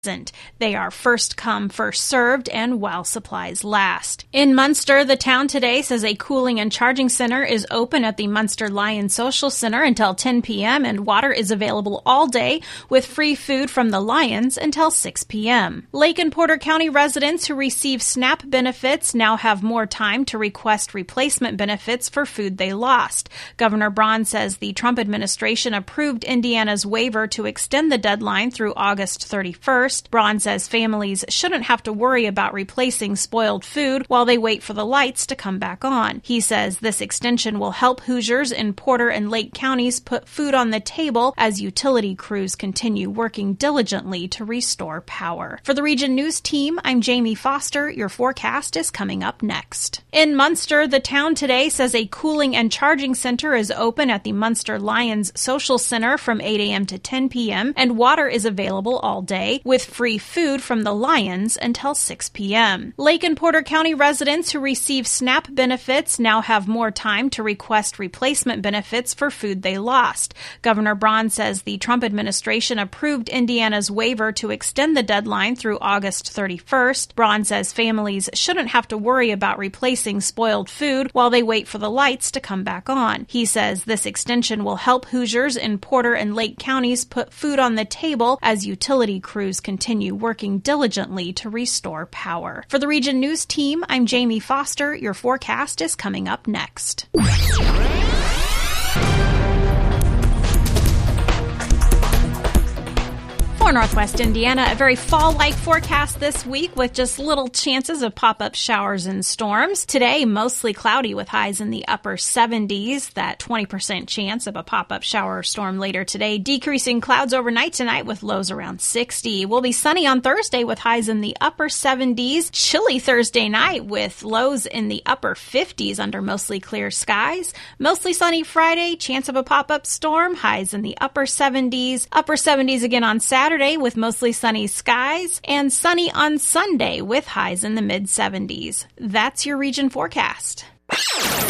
They are first come, first served, and while supplies last. In Munster, the Town Today says a cooling and charging center is open at the Munster Lions Social Center until 10 p.m. and water is available all day with free food from the Lions until 6 p.m. Lake and Porter County residents who receive SNAP benefits now have more time to request replacement benefits for food they lost. Governor Braun says the Trump administration approved Indiana's waiver to extend the deadline through August 31st. Braun says families shouldn't have to worry about replacing spoiled food while they wait for the lights to come back on. He says this extension will help Hoosiers in Porter and Lake counties put food on the table as utility crews continue working diligently to restore power. For the Region News team, I'm Jamie Foster. Your forecast is coming up next. In Munster, the Town Today says a cooling and charging center is open at the Munster Lions Social Center from 8 a.m. to 10 p.m. and water is available all day with free food from the Lions until 6 p.m. Lake and Porter County residents who receive SNAP benefits now have more time to request replacement benefits for food they lost. Governor Braun says the Trump administration approved Indiana's waiver to extend the deadline through August 31st. Braun says families shouldn't have to worry about replacing spoiled food while they wait for the lights to come back on. He says this extension will help Hoosiers in Porter and Lake counties put food on the table as utility crews continue working diligently to restore power. For the Region News team, I'm Jamie Foster. Your forecast is coming up next. For Northwest Indiana, a very fall-like forecast this week with just little chances of pop-up showers and storms. Today, mostly cloudy with highs in the upper 70s, that 20% chance of a pop-up shower or storm later today. Decreasing clouds overnight tonight with lows around 60. We'll be sunny on Thursday with highs in the upper 70s. Chilly Thursday night with lows in the upper 50s under mostly clear skies. Mostly sunny Friday, chance of a pop-up storm, highs in the upper 70s. Upper 70s again on Saturday with mostly sunny skies, and sunny on Sunday with highs in the mid-70s. That's your region forecast.